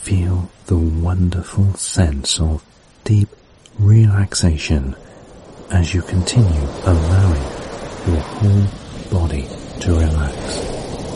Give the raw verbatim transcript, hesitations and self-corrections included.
feel the wonderful sense of deep relaxation as you continue allowing your whole body to relax.